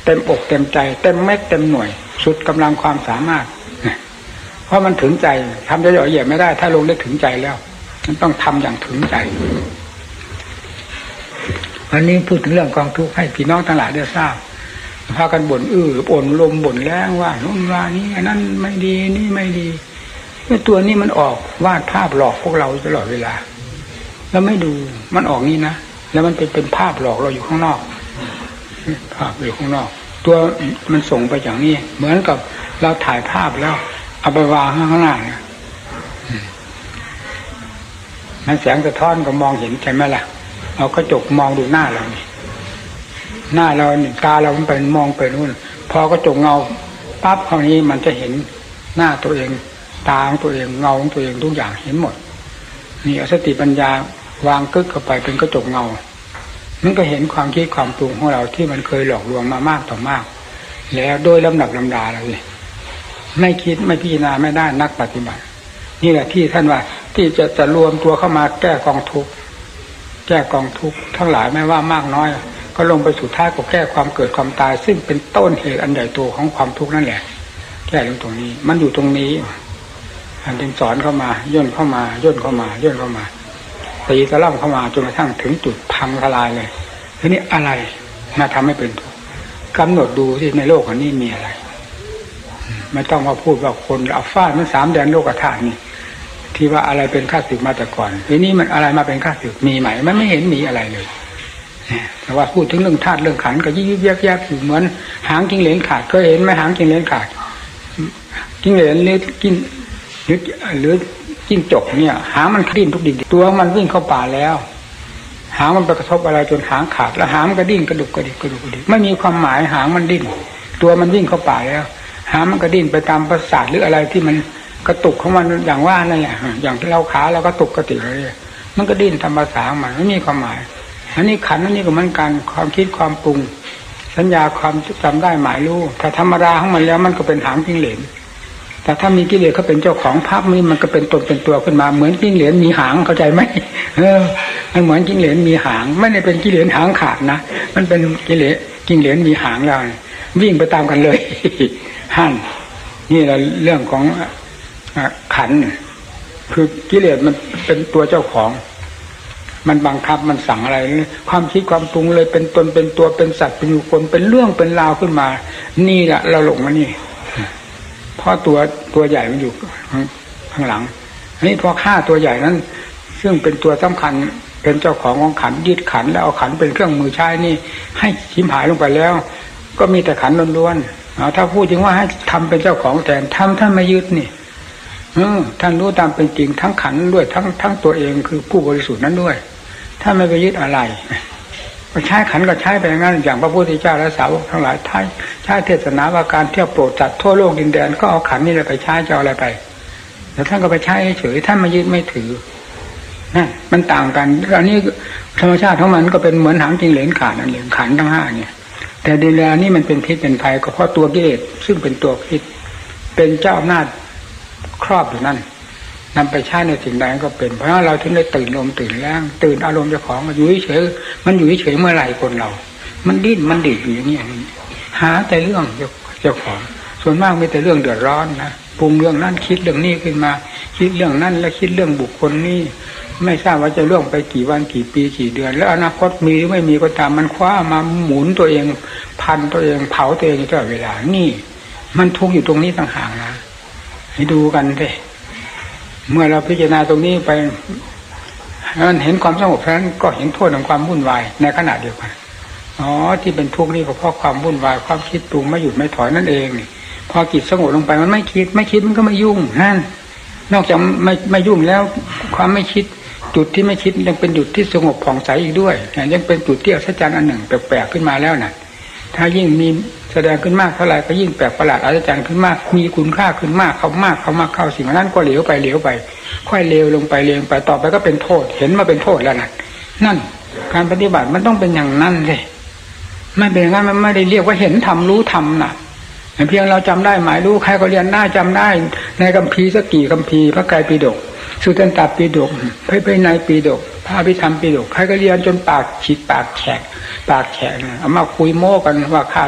เต็มอกเต็มใจเต็มเม็ดเต็มหน่วยสุดกำลังความสามารถเพราะมันถึงใจทำจะย่อแย่ไม่ได้ถ้าลงได้ถึงใจแล้วมันต้องทำอย่างถึงใจวันนี้พูดถึงเรื่องกองทุกข์ให้พี่น้องทั้งหลายได้ทราบพากันบ่นบ่นลมบ่นแรงว่านู่นว่านี้อันนั้นไม่ดีนี่ไม่ดีตัวนี้มันออกวาดภาพหลอกพวกเราตลอดเวลาแล้วไม่ดูมันออกนี่นะแล้วมันเป็นภาพหลอกเราอยู่ข้างนอกภาพอยู่ข้างนอกตัวมันส่งไปอย่างนี้เหมือนกับเราถ่ายภาพแล้วเอาไปวางข้างหน้าเนี่ยมันแสงสะท้อนก็มองเห็นใช่ไหมล่ะเอากระจกมองดูหน้าเรานี่หน้าเราตาเราเป็นมองไปนู่นพอกระจกเงาปั๊บคราวนี้มันจะเห็นหน้าตัวเองตาของตัวเองเงาของตัวเองทุกอย่างเห็นหมดนี่สติปัญญาวางกึกเข้าไปเป็นกระจกเงามันก็เห็นความคิดความปรุงของเราที่มันเคยหลอกลวงมามากต่อมากแล้วโดยลำดับลำดาเลยไม่คิดไม่พิจารณาไม่ได้นักปฏิบัตินี่แหละที่ท่านว่าที่จะรวมตัวเข้ามาแก้กองทุกข์แก้กองทุกข์ทั้งหลายไม่ว่ามากน้อยก็ลงไปสู่ท้ายก็แก้ความเกิดความตายซึ่งเป็นต้นเหตุอันใหญ่โตของความทุกข์นั่นแหละแก้ตรงนี้มันอยู่ตรงนี้อันเป็นสอนเข้ามาย่นเข้ามาย่นเข้ามาย่นเข้ามาตีตะล่ำเข้ามาจนกระทั่งถึงจุดพังทลายเลยทีนี้อะไรมาทำให้เป็นทุกข์กำหนดดูที่ในโลกอันนี้มีอะไรไม่ต้องมาพูดว่าคนเอาฟาดมัน3 แดนโลกธาตุนี่ที่ว่าอะไรเป็นข้าศึกมาแต่ก่อนทีนี้มันอะไรมาเป็นข้าศึกมีไหมมันไม่เห็นมีอะไรเลยแต่ว่าพูดถึงเรื่องธาตุเรื่องขันธ์ก็ยิบยับอยู่เหมือนหางจิ้งเหลนขาดเคยเห็นไหมหางจิ้งเหลนขาดจิ้งเหลนหรือจิ้งจกเนี่ยหางมันดิ้นทุกดินตัวมันวิ่งเข้าป่าแล้วหางมันไปกระทบอะไรจนหางขาดแล้วหางมันก็ดิ้นกระดุกกระดิกไม่มีความหมายหางมันดิ้นตัวมันวิ่งเข้าป่าแล้วหางมันก็ดิ้นไปตามประสาทหรืออะไรที่มันกระตุกของมันอย่างว่านั่นแหละอย่างที่เราขาเราก็ตุกกระติกเลยมันก็ดิ้นทำภาษามันไม่มีความหมายอันนี้ขันธ์อันนี้ก็เหมือนกันความคิดความปรุงสัญญาความจำได้หมายรู้ถ้าธรรมดาของมันแล้วมันก็เป็นหางจิ้งเหลนแต่ถ้ามีกิเลสเขาเป็นเจ้าของภาพนี้มันก็เป็นตนเป็นตัวขึ้นมาเหมือนจิ้งเหลนมีหางเข้าใจไหมมันเหมือนจิ้งเหลนมีหางไม่ได้เป็นจิ้งเหลนหางขาดนะมันเป็นจิ้งเหลนมีหางแล้ววิ่งไปตามกันเลยฮั่นนี่แหละเรื่องของขันธ์คือกิเลสมันเป็นตัวเจ้าของมันบังคับมันสั่งอะไรความคิดความปรุงเลยเป็นตนเป็นตัวเป็นสัตว์เป็นบุคคลเป็นเรื่องเป็นราวขึ้นมานี่แหละเราหลงมานี่เพราะตัวใหญ่มันอยู่ข้างหลังนี่พอฆ่าตัวใหญ่นั้นซึ่งเป็นตัวสำคัญเป็นเจ้าของขันธ์ยึดขันธ์แล้วเอาขันธ์เป็นเครื่องมือใช้นี่ให้ชิมหายลงไปแล้วก็มีแต่ขันธ์ล้วนๆถ้าพูดถึงว่าให้ทำเป็นเจ้าของแทนท่านไม่ยึดนี่ท่านรู้ตามเป็นจริงทั้งขันธ์ด้วยทั้งตัวเองคือผู้บริสุทธิ์นั้นด้วยถ้าไม่ไปยึดอะไรก็ใช้ขันธ์ก็ใช้ไปงั้นอย่างพระพุทธเจ้าและสาวกทั้งหลายใช้เทศนาว่าการเที่ยวโปรดจัดทั่วโลกดินแดนก็เอาขันธ์นี่แหละไปใช้จะเอาอะไรไปแต่ท่านก็ไปใช้เฉยท่านไม่ยึดไม่ถือนั่นมันต่างกันอันนี้ธรรมชาติของมันก็เป็นเหมือนหางจิ้งเหลนขาดนั่นเองขันธ์ทั้ง5เนี่ยแต่เดลานี่มันเป็นพิษเป็นภัยก็เพราะตัวกิเลสซึ่งเป็นตัวพิษเป็นเจ้าอำนาจครอบอยู่นั่นนำไปใช้ในสิ่งใดก็เป็นเพราะเราถึงได้ตื่นลมตื่นแรงตื่นอารมณ์เจ้าของมันอยู่เฉยมันอยู่เฉยเมื่อไหร่คนเรามันดิ้นมันดิบอยู่อย่างนี้หาแต่เรื่องเจ้าของส่วนมากมีแต่เรื่องเดือดร้อนนะปรุงเรื่องนั้นคิดเรื่องนี้ขึ้นมาคิดเรื่องนั้นแล้วคิดเรื่องบุคคลนี้ไม่ทราบว่าจะล่วงไปกี่วันกี่ปีกี่เดือนแล้วอนาคตมีหรือไม่มีก็ตามมันคว้ามาหมุนตัวเองพันตัวเองเผาตัวเองตลอดเวลานี่มันทุกข์อยู่ตรงนี้ต่างหากนะให้ดูกันสิเมื่อเราพิจารณาตรงนี้ไปมันเห็นความสงบนั้นก็เห็นโทษของความวุ่นวายในขณะเดียวกันที่เป็นทุกข์นี่ก็เพราะความวุ่นวายความคิดปรุงไม่หยุดไม่ถอยนั่นเองพอจิตสงบลงไปมันไม่คิดมันก็ไม่ยุ่งนั่นนอกจากไม่ยุ่งแล้วความไม่คิดจุดที่ไม่คิดยังเป็นจุดที่สงบผ่องใสอีกด้วยยังเป็นจุดที่อัศจรรย์อันหนึ่งแปลกๆขึ้นมาแล้วน่ะถ้ายิ่งมีแสดงขึ้นมากเท่าไหร่ก็ยิ่งแปลกประหลาดอัศจรรย์ขึ้นมากมีคุณค่าขึ้นมากเข้าสิ่งนั้นก็เหลวไปค่อยเลวลงไปต่อไปก็เป็นโทษเห็นมาเป็นโทษแล้วนั่นการปฏิบัติมันต้องเป็นอย่างนั้นเลยไม่เป็นอย่างนั้นมันไม่ได้เรียกว่าเห็นธรรมรู้ธรรมน่ะเพียงเราจำได้หมายรู้ใครก็เรียนได้จำได้ในคัมภีร์สักกี่คัมภีร์พระไตรปิฎกสุตตันตปิฎกพระในปิฎกพระอภิธรรมปิฎกใครก็เรียนจนปากฉีดปากแฉกเอามาคุยโม้กันว่าข้า